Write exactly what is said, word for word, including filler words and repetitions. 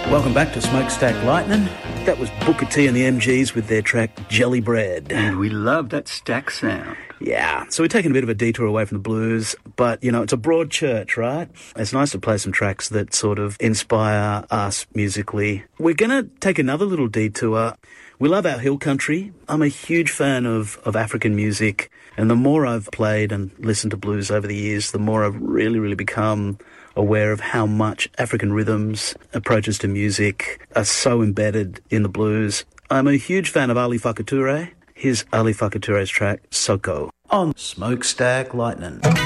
Welcome back to Smokestack Lightning. That was Booker T and the M Gs with their track Jelly Bread. And we love that stack sound. Yeah, so we're taking a bit of a detour away from the blues, but, you know, it's a broad church, right? It's nice to play some tracks that sort of inspire us musically. We're going to take another little detour. We love our hill country. I'm a huge fan of, of African music, and the more I've played and listened to blues over the years, the more I've really, really become aware of how much African rhythms, approaches to music are so embedded in the blues. I'm a huge fan of Ali Farka Touré. Here's Ali Farka Touré's track, Soko, on Smokestack Lightning.